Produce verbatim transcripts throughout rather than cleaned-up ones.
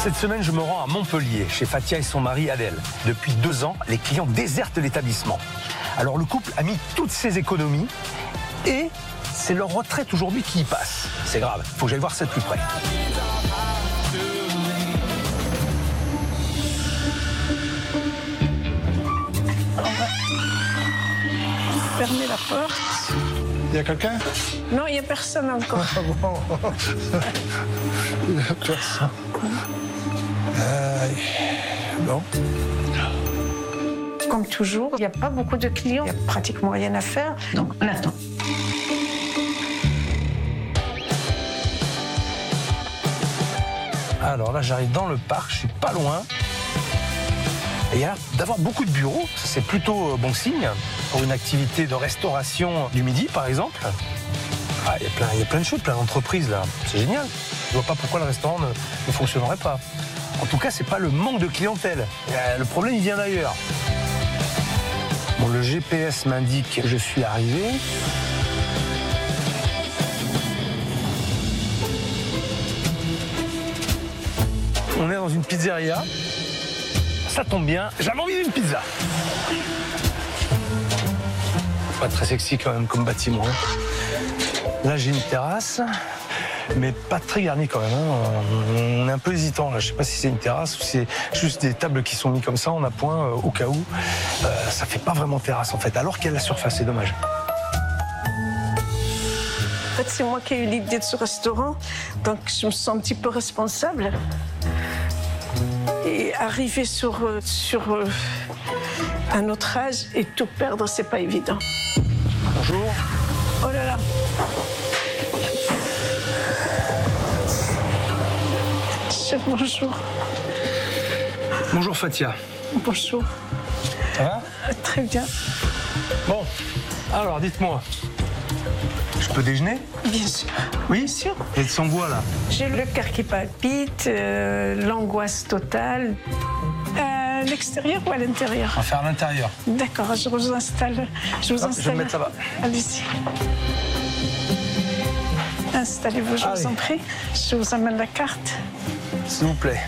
Cette semaine, je me rends à Montpellier, chez Fatia et son mari Adèle. Depuis deux ans, les clients désertent l'établissement. Alors le couple a mis toutes ses économies et c'est leur retraite aujourd'hui qui y passe. C'est grave, il faut que j'aille voir ça de plus près. On va fermer la porte. Il y a quelqu'un? Non, il n'y a personne encore. Ah bon. Il y a personne. Euh, bon. Comme toujours, il n'y a pas beaucoup de clients, il n'y a pratiquement rien à faire, donc on attend. Alors là, j'arrive dans le parc, je suis pas loin. Et il y a d'avoir beaucoup de bureaux, c'est plutôt bon signe pour une activité de restauration du midi, par exemple. Ah, il y a plein, il y a plein de choses, plein d'entreprises là. C'est génial. Je vois pas pourquoi le restaurant ne, ne fonctionnerait pas. En tout cas, c'est pas le manque de clientèle. Le problème, il vient d'ailleurs. Bon, le G P S m'indique que je suis arrivé. On est dans une pizzeria. Ça tombe bien, j'avais envie d'une pizza. Pas très sexy quand même comme bâtiment. Là, j'ai une terrasse, mais pas très garnie quand même. On est un peu hésitant là. Je sais pas si c'est une terrasse ou si c'est juste des tables qui sont mises comme ça en appoint euh, au cas où. Euh, ça fait pas vraiment terrasse en fait, alors qu'il y a la surface, c'est dommage. En fait, c'est moi qui ai eu l'idée de ce restaurant, donc je me sens un petit peu responsable. Et arriver sur, sur euh, un autre âge et tout perdre, c'est pas évident. Bonjour. Oh là là. Chef, bonjour. Bonjour Fatia. Bonjour. Ça va? Euh, Très bien. Bon, alors dites-moi. Je peux déjeuner? Bien sûr. Oui? Bien sûr. Et de son bois là? J'ai le cœur qui palpite, euh, l'angoisse totale. À l'extérieur ou à l'intérieur? On va faire à l'intérieur. D'accord, je vous installe. Je vous Hop, installe. je vais me mettre là-bas. Allez-y. Installez-vous, je Allez. vous en prie. Je vous amène la carte. S'il vous plaît.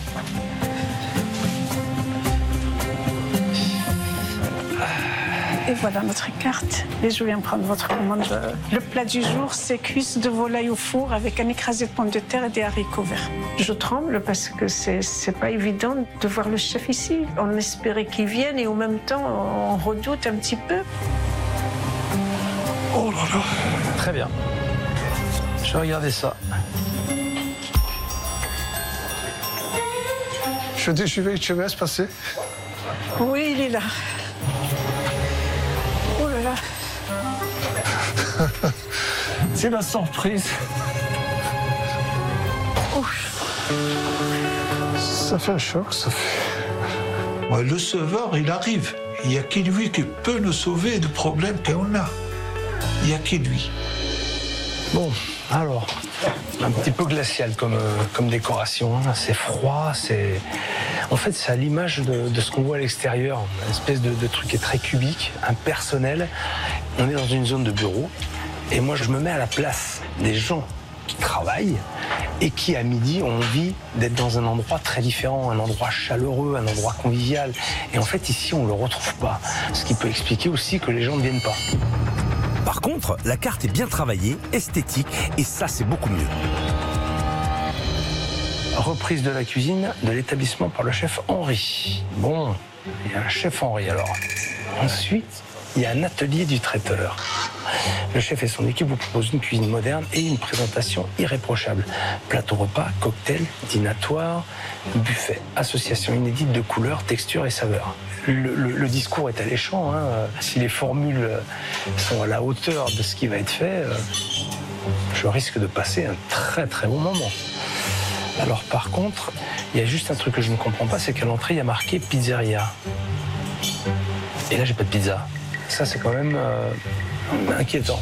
Et voilà notre carte. Et je viens prendre votre commande. Le plat du jour, c'est cuisses de volaille au four avec un écrasé de pommes de terre et des haricots verts. Je tremble parce que c'est, c'est pas évident de voir le chef ici. On espérait qu'il vienne et en même temps, on redoute un petit peu. Oh là là. Très bien. Je vais regarder ça. Je dis, je vais, je vais se passer. Oui, il est là. Oh là là. C'est la surprise. Ouf. Ça fait un choc, ça fait. Ouais, le sauveur, il arrive. Il n'y a que lui qui peut nous sauver du problème qu'on a. Il n'y a que lui. Bon, alors, un petit peu glacial comme, euh, comme décoration. C'est froid, c'est... En fait, c'est à l'image de, de ce qu'on voit à l'extérieur. Une espèce de, de truc qui est très cubique, impersonnel. On est dans une zone de bureau. Et moi, je me mets à la place des gens qui travaillent et qui, à midi, ont envie d'être dans un endroit très différent, un endroit chaleureux, un endroit convivial. Et en fait, ici, on ne le retrouve pas. Ce qui peut expliquer aussi que les gens ne viennent pas. Par contre, la carte est bien travaillée, esthétique, et ça, c'est beaucoup mieux. Reprise de la cuisine de l'établissement par le chef Henri. Bon, il y a un chef Henri alors. Ensuite, il y a un atelier du traiteur. Le chef et son équipe vous proposent une cuisine moderne et une présentation irréprochable. Plateau repas, cocktail, dînatoire, buffet, association inédite de couleurs, textures et saveurs. Le, le, le discours est alléchant. Hein. Si les formules sont à la hauteur de ce qui va être fait, je risque de passer un très très bon moment. Alors par contre, il y a juste un truc que je ne comprends pas, c'est qu'à l'entrée, il y a marqué pizzeria. Et là, j'ai pas de pizza. Ça, c'est quand même euh, inquiétant.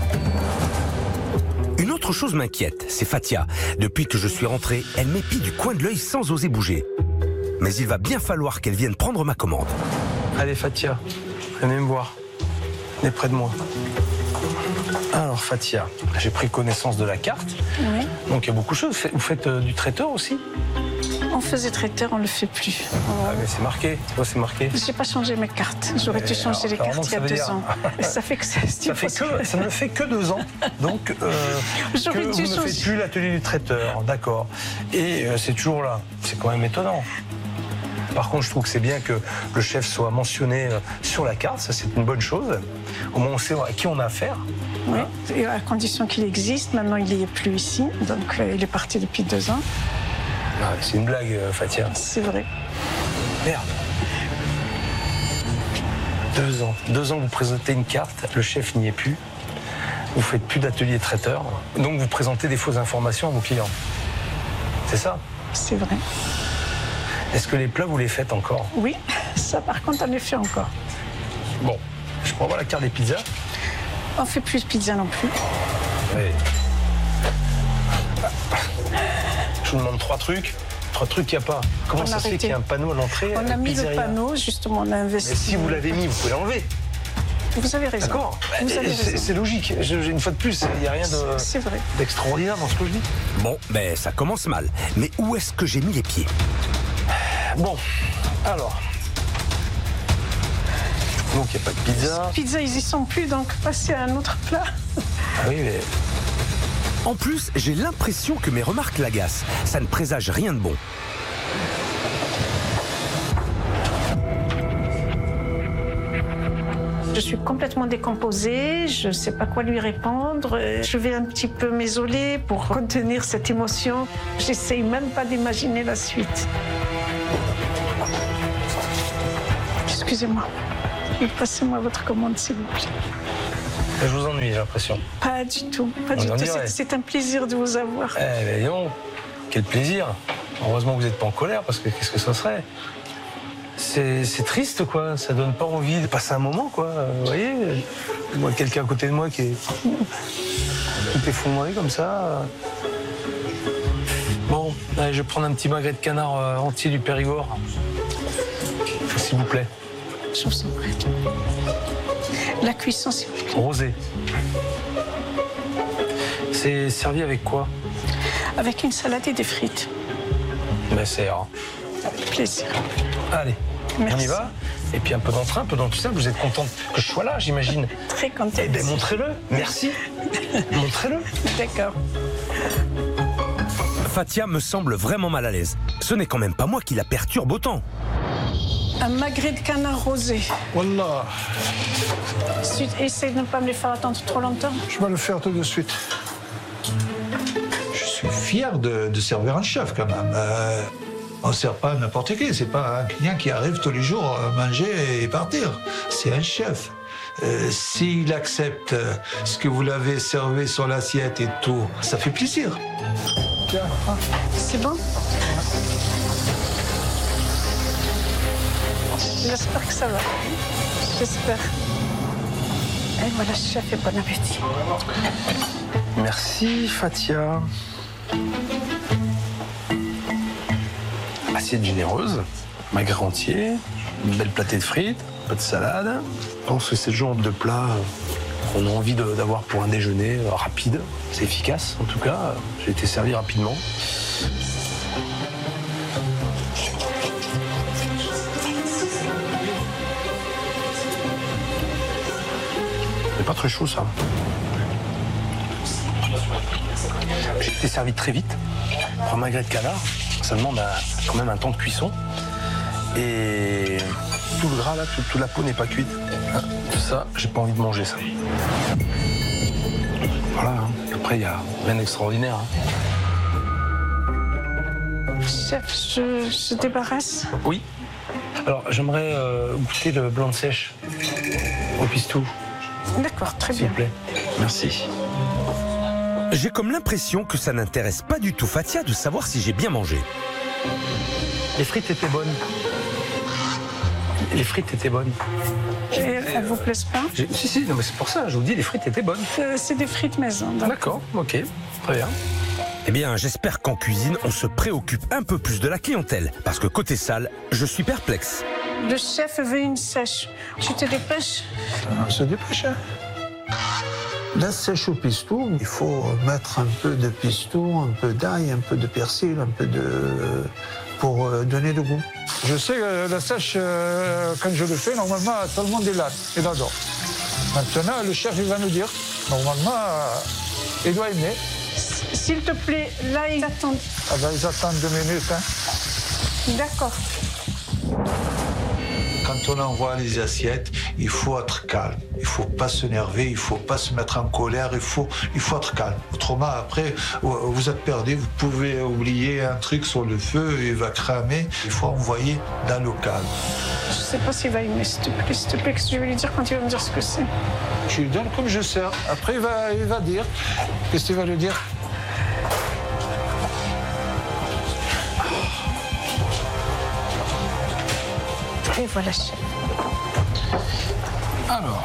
Une autre chose m'inquiète, c'est Fatia. Depuis que je suis rentré, elle m'épie du coin de l'œil sans oser bouger. Mais il va bien falloir qu'elle vienne prendre ma commande. Allez, Fatia, venez me voir. Venez près de moi. Alors, Alors Fathia, j'ai pris connaissance de la carte. Oui. Donc il y a beaucoup de choses. Vous faites euh, du traiteur aussi? On faisait traiteur, on ne le fait plus. On... Ah mais c'est marqué. Tu vois, c'est marqué. J'ai pas changé mes cartes. J'aurais dû changer les alors, cartes il y a ça veut deux dire... ans. Ça fait que ça, ça, fait que, ça ne fait que deux ans. Donc euh, J'aurais que dû vous ne changer. faites plus l'atelier du traiteur. D'accord. Et euh, c'est toujours là. C'est quand même étonnant. Par contre, je trouve que c'est bien que le chef soit mentionné euh, sur la carte. Ça, c'est une bonne chose. Au moins, on sait à qui on a affaire. Oui, et à condition qu'il existe. Maintenant, il n'y est plus ici. Donc, euh, il est parti depuis deux ans. Ah, c'est une blague, euh, Fathia. C'est vrai. Merde. Deux ans. Deux ans que vous présentez une carte, le chef n'y est plus. Vous faites plus d'atelier traiteur. Donc vous présentez des fausses informations à vos clients. C'est ça? C'est vrai. Est-ce que les plats, vous les faites encore? Oui, ça par contre, on les fait encore. Bon, je peux avoir la carte des pizzas? On fait plus de pizza non plus. Oui. Je vous demande trois trucs. Trois trucs qu'il n'y a pas. Comment On ça a se fait arrêté. qu'il y a un panneau à l'entrée? On a mis le panneau, justement, on a investi. Mais si vous l'avez mis, vous pouvez l'enlever. Vous avez raison. D'accord? Vous avez C'est raison. c'est logique. Je- Une fois de plus, il n'y a rien de- C'est vrai. d'extraordinaire dans ce que je dis. Bon, ben ça commence mal. Mais où est-ce que j'ai mis les pieds? Bon, alors. Donc il n'y a pas de pizza. Pizza, ils y sont plus, donc passez à un autre plat. Ah oui, mais En plus, j'ai l'impression que mes remarques l'agacent. Ça ne présage rien de bon. Je suis complètement décomposée, je ne sais pas quoi lui répondre. Je vais un petit peu m'isoler pour contenir cette émotion. J'essaye même pas d'imaginer la suite. Excusez-moi. Passez-moi votre commande, s'il vous plaît. je vous ennuie, j'ai l'impression. Pas du tout, pas On du en tout. dirait. C'est- C'est un plaisir de vous avoir. Eh ben dis donc, quel plaisir. Heureusement que vous n'êtes pas en colère, parce que qu'est-ce que ça serait? C'est c'est triste, quoi. Ça donne pas envie de passer un moment, quoi. Vous voyez, moi, quelqu'un à côté de moi qui est tout effondré comme ça. Bon, allez, je vais prendre un petit magret de canard euh, entier du Périgord. S'il vous plaît. Je vous en prie. La cuisson, s'il vous plaît. Rosé. C'est servi avec quoi? Avec une salade et des frites. Ben c'est rare. Avec plaisir. Allez, on y Merci. va. Et puis un peu d'entrain, un peu dans tout ça. Vous êtes contente que je sois là, j'imagine. Très contente. Eh bien, montrez-le. Merci. Montrez-le. D'accord. Fathia me semble vraiment mal à l'aise. Ce n'est quand même pas moi qui la perturbe autant. Un magret de canard rosé. Wallah, Su- Essaye de ne pas me les faire attendre trop longtemps. je vais le faire tout de suite. Je suis fier de, de servir un chef quand même. Euh, on ne sert pas n'importe qui, c'est pas un client qui arrive tous les jours à manger et partir. C'est un chef. Euh, S'il accepte euh, ce que vous l'avez servi sur l'assiette et tout, ça fait plaisir. Tiens, hein. C'est bon? J'espère que ça va. J'espère. Et voilà, chef, et bon appétit. Merci, Fathia. Assiette généreuse, magret entier, une belle platée de frites, un peu de salade. Je pense que c'est le genre de plat euh, qu'on a envie de- d'avoir pour un déjeuner euh, rapide. C'est efficace, en tout cas. Euh, J'ai été servi rapidement. C'est pas très chaud, ça. J'ai été servi très vite. Pour un magret de canard, ça demande un- quand même un temps de cuisson. Et tout le gras, là, tout- toute la peau n'est pas cuite. Hein, ça, j'ai pas envie de manger ça. Voilà, hein. Après, il n'y a rien d'extraordinaire. hein. Chef, je, je débarrasse. Oui. Alors, j'aimerais euh, goûter le blanc de sèche au pistou, D'accord, très s'il bien. vous plaît. Merci. J'ai comme l'impression que ça n'intéresse pas du tout Fathia de savoir si j'ai bien mangé. Les frites étaient bonnes. Les frites étaient bonnes. Et elles vous plaisent pas? J'ai- Si, si, non, mais c'est pour ça, je vous dis, les frites étaient bonnes. Euh, C'est des frites maison. donc. D'accord, ok, très bien. Eh bien, j'espère qu'en cuisine, on se préoccupe un peu plus de la clientèle. Parce que côté salle, je suis perplexe. Le chef veut une sèche. Tu te dépêches? On se dépêche, hein. La sèche au pistou, il faut mettre un peu de pistou, un peu d'ail, un peu de persil, un peu de... pour donner du goût. Je sais que la sèche, euh, quand je le fais, normalement, tout le monde est là, il adore. Maintenant, le chef, il va nous dire, normalement, euh, il doit aimer. S'il te plaît, là, ils attendent. Ah ben, ils attendent deux minutes. Hein. D'accord. Quand on envoie les assiettes, il faut être calme. Il ne faut pas s'énerver, il ne faut pas se mettre en colère, il faut, il faut être calme. Autrement, après, vous êtes perdu, vous pouvez oublier un truc sur le feu, il va cramer. Il faut envoyer dans le calme. Je ne sais pas s'il va aimer, s'il te plaît, s'il te plaît, qu'est-ce que je vais lui dire quand il va me dire ce que c'est. Je lui donne comme je sers. Après, il va, il va dire. Qu'est-ce qu'il va lui dire? Et voilà, chef. Alors,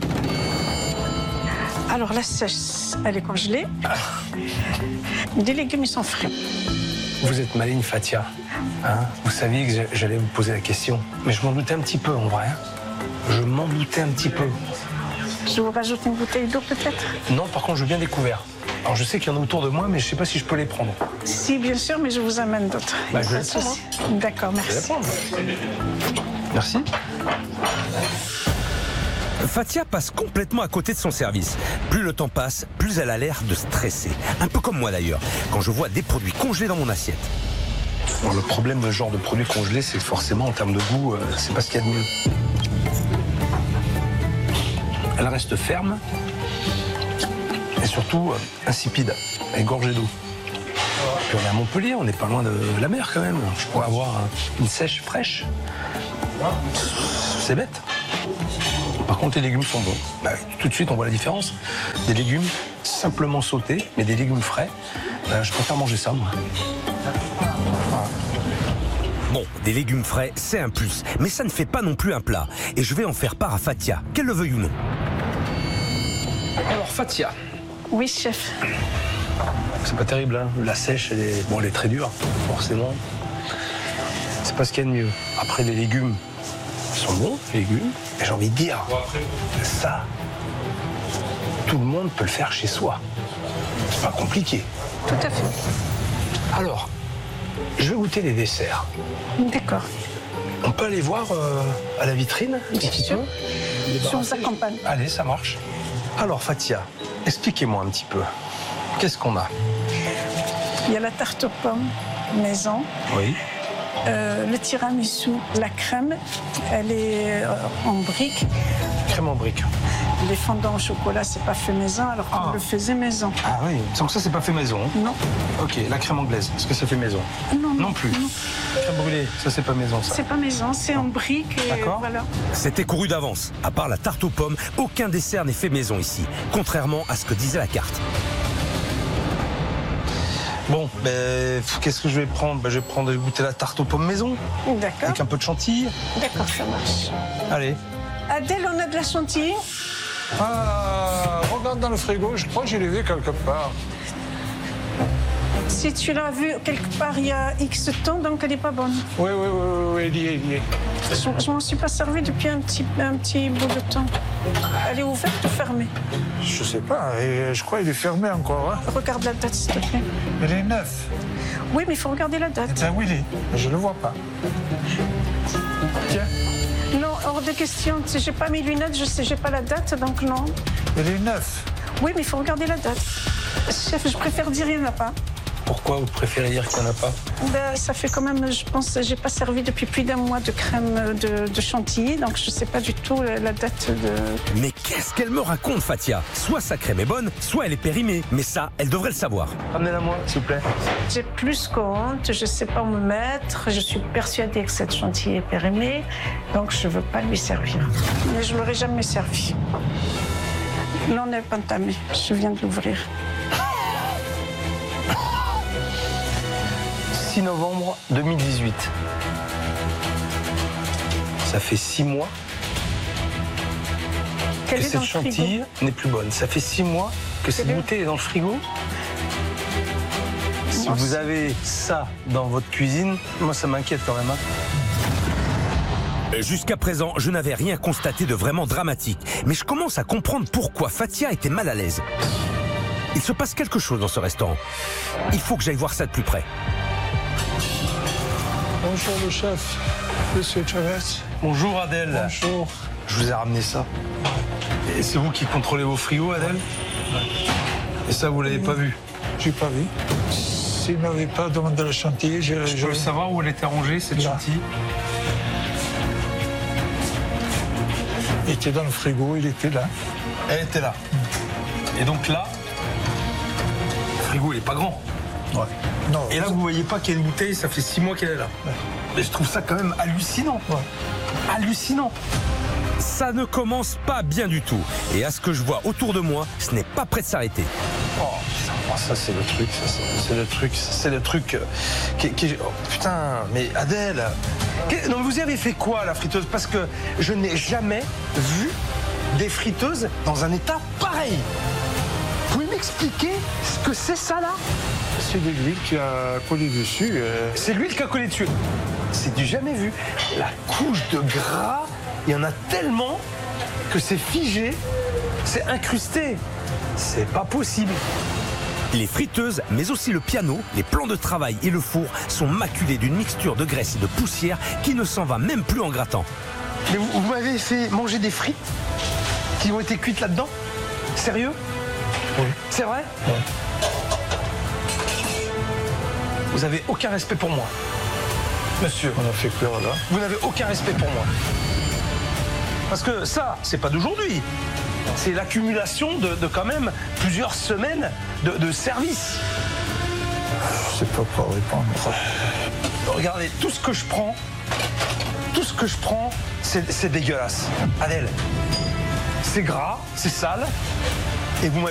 Alors, la sèche, elle est congelée. Des légumes, ils sont frais. vous êtes maligne, Fatia. Hein, vous saviez que j'allais vous poser la question. Mais je m'en doutais un petit peu, en vrai. Je m'en doutais un petit peu. Je vous rajoute une bouteille d'eau, peut-être? Non, par contre, je veux bien découvert. Alors, je sais qu'il y en a autour de moi, mais je ne sais pas si je peux les prendre. Si, bien sûr, mais je vous amène d'autres. Bah, je vais Pas de les prendre, souci. D'accord, Je vais les merci. prendre. Merci. Fatia passe complètement à côté de son service. Plus le temps passe, plus elle a l'air de stresser. Un peu comme moi d'ailleurs, quand je vois des produits congelés dans mon assiette. Bon, le problème de ce genre de produit congelé, c'est que forcément, en termes de goût, euh, c'est pas ce qu'il y a de mieux. Elle reste ferme et surtout euh, insipide, et gorgée d'eau. Puis on est à Montpellier, on n'est pas loin de la mer quand même. Je pourrais avoir euh, une sèche fraîche. C'est bête. Par contre, les légumes sont bons. Bah, tout de suite, on voit la différence. Des légumes simplement sautés, mais des légumes frais. Bah, je préfère manger ça, moi. Bon, des légumes frais, c'est un plus, mais ça ne fait pas non plus un plat. Et je vais en faire part à Fatia, qu'elle le veuille ou non. Alors, Fatia, Oui, chef. c'est pas terrible, hein. La sèche, elle est, bon, elle est très dure, forcément. C'est pas ce qu'il y a de mieux. Après, les légumes sont bons, les légumes. Et j'ai envie de dire, ça, tout le monde peut le faire chez soi. C'est pas compliqué. Tout à fait. Alors, je vais goûter les desserts. D'accord. On peut aller voir euh, à la vitrine un Bien petit sûr. peu? Je vous accompagne. Allez, ça marche. Alors, Fatia, expliquez-moi un petit peu. Qu'est-ce qu'on a? Il y a la tarte aux pommes maison. Oui. Euh, le tiramisu, la crème, elle est euh, en briques. Crème en brique. Les fondants au chocolat, c'est pas fait maison, alors qu'on Ah. le faisait maison. Ah oui, donc ça, c'est pas fait maison. hein. Non, Ok, la crème anglaise, est-ce que ça fait maison? non, non. Non plus. non. Crème brûlée, ça, c'est pas maison, ça. C'est pas maison, c'est en briques et D'accord. voilà. C'était couru d'avance. À part la tarte aux pommes, aucun dessert n'est fait maison ici, contrairement à ce que disait la carte. Bon, ben, pff, qu'est-ce que je vais prendre? Ben, je vais prendre, je vais goûter la tarte aux pommes maison, D'accord, avec un peu de chantilly. d'accord, ça marche. Allez. Adèle, on a de la chantilly? Ah, regarde dans le frigo, je crois que je l'ai vu quelque part. Si tu l'as vue quelque part il y a X temps, donc elle n'est pas bonne. Oui, oui, oui, oui, oui, il y est, il y est. Je je m'en suis pas servi depuis un petit, un petit bout de temps. Elle est ouverte ou fermée? Je sais pas, et je crois qu'il est fermé encore. Hein. Regarde la date, s'il te plaît. Il est neuf. Oui, mais il faut regarder la Eh date. bien, oui, il est. Je le vois pas. Tiens, Non, hors de question. Si j'ai pas mes lunettes, je sais, j'ai pas la date, donc non. il est neuf. Oui, mais il faut regarder la date. Chef, je préfère dire il n'y en a pas. Pourquoi vous préférez dire qu'il n'y en a pas? Ben, ça fait quand même, je pense, j'ai pas servi depuis plus d'un mois de crème de, de chantilly, donc je sais pas du tout la date de... Mais qu'est-ce qu'elle me raconte, Fatia? Soit sa crème est bonne, soit elle est périmée. Mais ça, elle devrait le savoir. Ramenez-la moi, s'il vous plaît. J'ai plus qu'honte, je sais pas où me mettre, je suis persuadée que cette chantilly est périmée, donc je veux pas lui servir. Mais je l'aurais jamais servi. Non, on n'est pas entamé, je viens de l'ouvrir. six novembre deux mille dix-huit. Ça fait six mois Quelle que est dans cette le frigo? chantilly n'est plus bonne. Ça fait six mois que cette Quelle est- bouteille est dans le frigo. Si Non, vous c'est- avez ça dans votre cuisine, moi ça m'inquiète quand même. hein. Jusqu'à présent, je n'avais rien constaté de vraiment dramatique. Mais je commence à comprendre pourquoi Fathia était mal à l'aise. Il se passe quelque chose dans ce restaurant. Il faut que j'aille voir ça de plus près. Bonjour le chef, monsieur Chavez. Bonjour Adèle. Bonjour. Je vous ai ramené ça. Et c'est vous qui contrôlez vos frigos, Adèle? Et ça, vous l'avez pas vu? J'ai pas vu. S'il ne m'avait pas demandé le chantier, je... Je peux savoir où elle était rangée, cette Là. chantilly? Il était dans le frigo, il était là. Elle était là. Et donc là, le frigo, il est pas grand. Ouais. Non, Et là, vous voyez pas qu'il y a une bouteille, ça fait six mois qu'elle est là. Mais je trouve ça quand même hallucinant. Ouais. Hallucinant. Ça ne commence pas bien du tout. Et à ce que je vois autour de moi, ce n'est pas prêt de s'arrêter. Oh, putain, oh, ça c'est le truc, ça, c'est- c'est le truc, ça, c'est le truc euh, qui, qui- oh, putain, mais Adèle, que- non, vous y avez fait quoi la friteuse? Parce que je n'ai jamais vu des friteuses dans un état pareil. Vous pouvez m'expliquer ce que c'est ça là? c'est de l'huile qui a collé dessus. euh, C'est l'huile qui a collé dessus. C'est du jamais vu. La couche de gras, il y en a tellement que c'est figé, c'est incrusté. C'est pas possible. Les friteuses, mais aussi le piano, les plans de travail et le four sont maculés d'une mixture de graisse et de poussière qui ne s'en va même plus en grattant. Mais vous, vous m'avez fait manger des frites qui ont été cuites là-dedans? Sérieux? Oui. C'est vrai? Ouais. Vous avez aucun respect pour moi. Monsieur, On a fait cuire là. vous n'avez aucun respect pour moi. Parce que ça, c'est pas d'aujourd'hui. C'est l'accumulation de, de quand même plusieurs semaines de, de service. Je sais pas quoi répondre. Regardez, tout ce que je prends, tout ce que je prends, c'est c'est dégueulasse. Adèle, c'est gras, c'est sale, et vous m'avez